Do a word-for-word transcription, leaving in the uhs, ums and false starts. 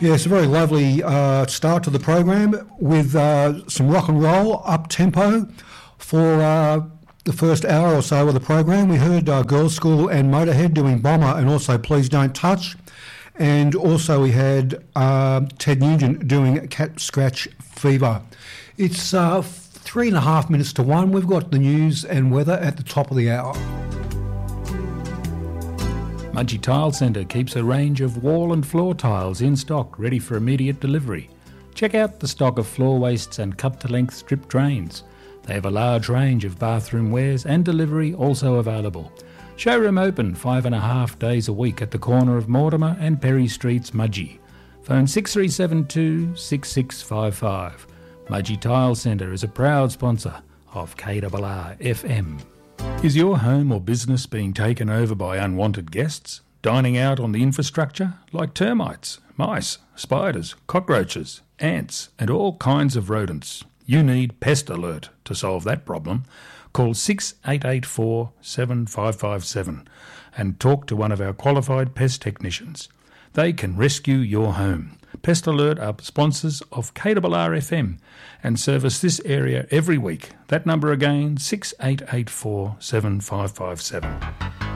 Yes, a very lovely uh, start to the program with uh, some rock and roll up tempo for uh, the first hour or so of the program. We heard uh, Girls' School and Motorhead doing Bomber and also Please Don't Touch. And also we had uh, Ted Nugent doing Cat Scratch Fever. It's uh, three and a half minutes to one. We've got the news and weather at the top of the hour. Mudgee Tile Centre keeps a range of wall and floor tiles in stock, ready for immediate delivery. Check out the stock of floor wastes and cut-to-length strip drains. They have a large range of bathroom wares and delivery also available. Showroom open five and a half days a week at the corner of Mortimer and Perry Streets, Mudgee. Phone six three seven two, six six five five. Mudgee Tile Centre is a proud sponsor of K R R F M. Is your home or business being taken over by unwanted guests, dining out on the infrastructure like termites, mice, spiders, cockroaches, ants and all kinds of rodents? You need Pest Alert to solve that problem. Call six eight eight four, seven five five seven and talk to one of our qualified pest technicians. They can rescue your home. Pest Alert are sponsors of K R R F M and service this area every week. That number again, six eight eight four, seven five five seven.